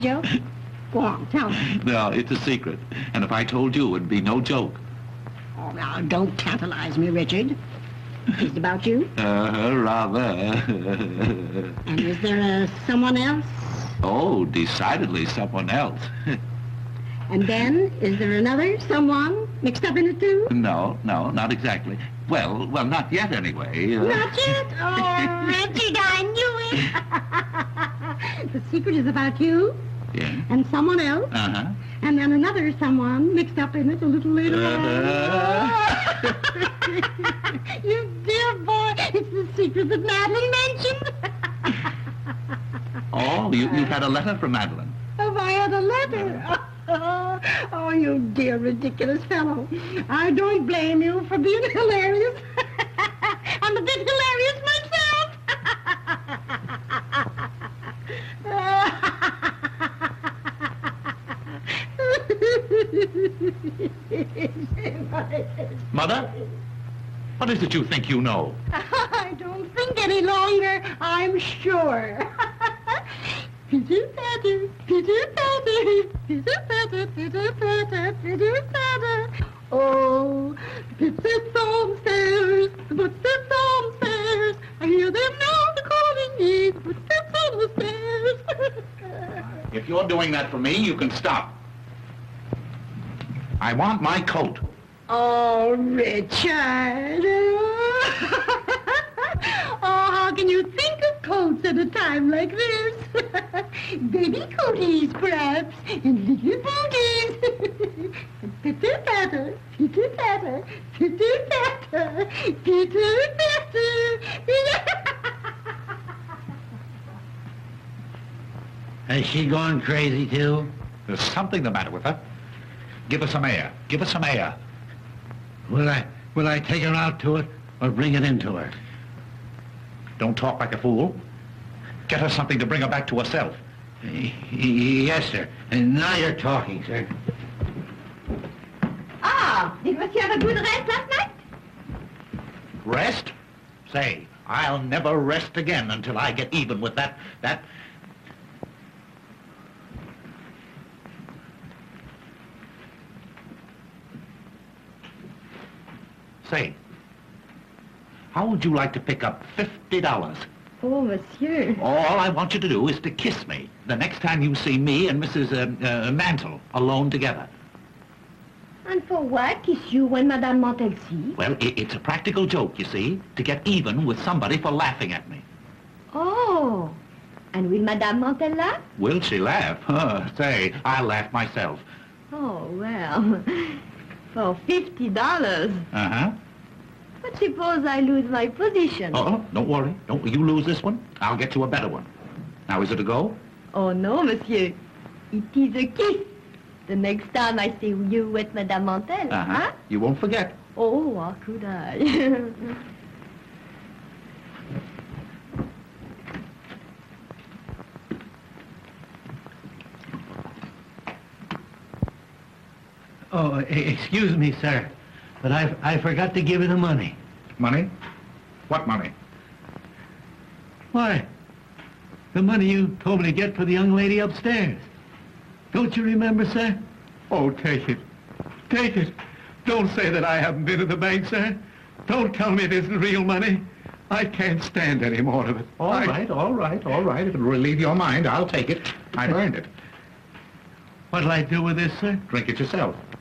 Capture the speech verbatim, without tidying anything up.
Joke? Go on, tell me. No, it's a secret. And if I told you, it'd be no joke. Oh, now, don't tantalize me, Richard. Is it about you? Uh, rather. And is there uh, someone else? Oh, decidedly someone else. And then, is there another someone mixed up in it too? No, no, not exactly. Well, well, not yet anyway. Uh... Not yet? Oh, Richard, I knew it. The secret is about you. Yeah. And someone else. Uh-huh. And then another someone mixed up in it a little later Uh-huh. on. You dear boy, it's the secret that Madeline mentioned. Oh, you, you've had a letter from Madeline. Have I had a letter? Oh, oh, you dear ridiculous fellow. I don't blame you for being hilarious. I'm a bit hilarious myself. Mother? What is it you think you know? I don't think any longer, I'm sure. Pitter patter, pitter patter, pitter patter, pitter patter, pitter patter. Oh, footsteps on stairs, footsteps on stairs. I hear them now calling me, footsteps on the stairs. If you're doing that for me, you can stop. I want my coat. Oh, Richard. Oh, how can you think of coats at a time like this? Baby coaties, perhaps, and little booties. Pitter patter, pitter patter, pitter patter, pitter patter. Has she gone crazy too? There's something the matter with her. Give her some air. Give her some air. Will I, will I take her out to it or bring it into her? Don't talk like a fool. Get her something to bring her back to herself. Y- y- Yes, sir. And now you're talking, sir. Ah, did you have a good rest last night? Rest? Say, I'll never rest again until I get even with that, that... Say, how would you like to pick up fifty dollars? Oh, monsieur. All I want you to do is to kiss me the next time you see me and Missus Uh, uh, Mantle alone together. And for what kiss you when Madame Montel sees? Well, it, it's a practical joke, you see, to get even with somebody for laughing at me. Oh, and will Madame Montel laugh? Will she laugh? Huh, say, I'll laugh myself. Oh, well, for fifty dollars. Uh-huh. But suppose I lose my position? Oh, don't worry. Don't you lose this one. I'll get you a better one. Now, is it a go? Oh, no, monsieur. It is a kiss. The next time I see you with Madame Montel, Uh-huh. huh? You won't forget. Oh, how could I? Oh, e- excuse me, sir, but I, I forgot to give you the money. Money? What money? Why? The money you told me to get for the young lady upstairs. Don't you remember, sir? Oh, take it. Take it. Don't say that I haven't been to the bank, sir. Don't tell me it isn't real money. I can't stand any more of it. All I... right, all right, all right. If it'll relieve your mind, I'll take it. I've earned it. What'll I do with this, sir? Drink it yourself.